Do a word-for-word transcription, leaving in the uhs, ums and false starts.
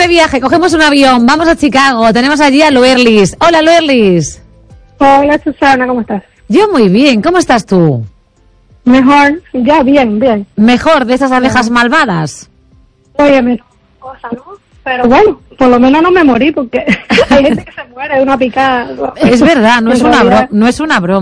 de viaje, cogemos un avión, vamos a Chicago, tenemos allí a Luerlis. Hola, Luerlis. Hola, Susana, ¿cómo estás? Yo muy bien, ¿cómo estás tú? Mejor, ya, bien, bien. Mejor de esas abejas Ah. malvadas. Oye, me cosa, ¿no? Pero bueno, por lo menos no me morí porque hay gente que se muere de una picada. Es verdad, no En es una realidad- bro- no es una broma.